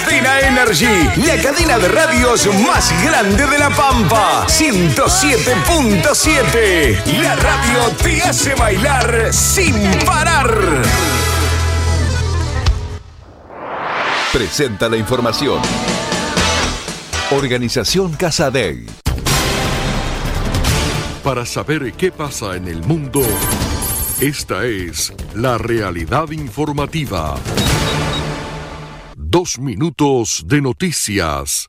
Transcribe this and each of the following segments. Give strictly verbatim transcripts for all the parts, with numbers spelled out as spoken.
Cadena Energy, la cadena de radios más grande de La Pampa. ciento siete punto siete. La radio te hace bailar sin parar. Presenta la información. Organización Casadei. Para saber qué pasa en el mundo, esta es la realidad informativa. Dos minutos de noticias.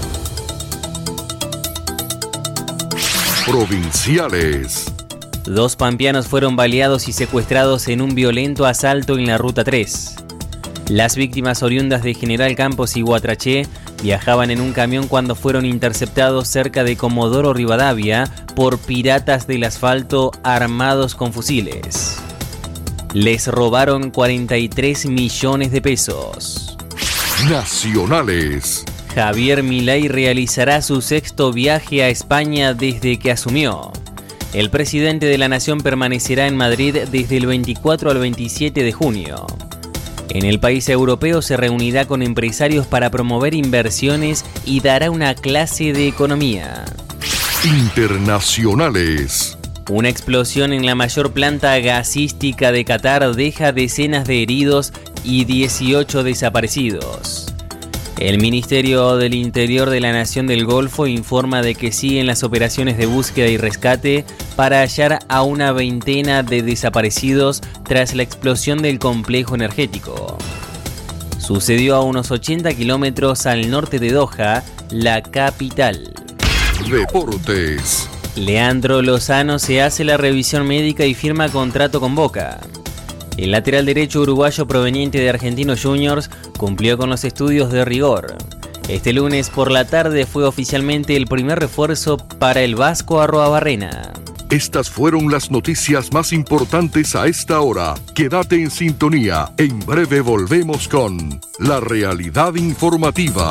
Provinciales. Dos pampeanos fueron baleados y secuestrados en un violento asalto en la Ruta tres. Las víctimas oriundas de General Campos y Guatraché viajaban en un camión cuando fueron interceptados cerca de Comodoro Rivadavia por piratas del asfalto armados con fusiles. Les robaron cuarenta y tres millones de pesos. Nacionales. Javier Milei realizará su sexto viaje a España desde que asumió. El presidente de la nación permanecerá en Madrid desde el veinticuatro al veintisiete de junio. En el país europeo se reunirá con empresarios para promover inversiones y dará una clase de economía. Internacionales. Una explosión en la mayor planta gasística de Qatar deja decenas de heridos y dieciocho desaparecidos. El Ministerio del Interior de la Nación del Golfo informa de que siguen las operaciones de búsqueda y rescate para hallar a una veintena de desaparecidos tras la explosión del complejo energético. Sucedió a unos ochenta kilómetros al norte de Doha, la capital. Deportes. Leandro Lozano se hace la revisión médica y firma contrato con Boca. El lateral derecho uruguayo proveniente de Argentinos Juniors cumplió con los estudios de rigor. Este lunes por la tarde fue oficialmente el primer refuerzo para el Vasco Arroabarrena. Estas fueron las noticias más importantes a esta hora. Quédate en sintonía. En breve volvemos con La Realidad Informativa.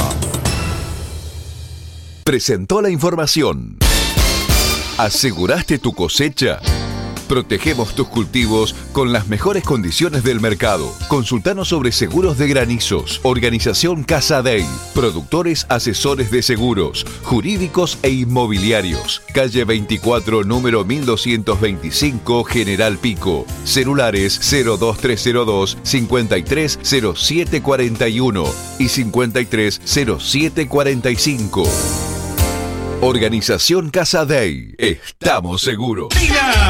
Presentó la información. ¿Aseguraste tu cosecha? Protegemos tus cultivos con las mejores condiciones del mercado. Consultanos sobre seguros de granizos. Organización Casadei. Productores asesores de seguros, jurídicos e inmobiliarios. Calle veinticuatro, número mil doscientos veinticinco, General Pico. Celulares cero dos tres cero dos, cinco tres cero siete cuatro uno y cinco tres cero siete cuatro cinco. Organización Casadei. Estamos seguros.